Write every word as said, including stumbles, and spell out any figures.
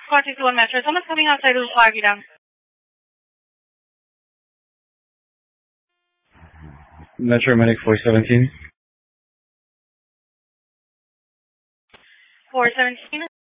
four two one Metro. Someone's coming outside with a flag down. Metro Medic four seventeen. four seventeen.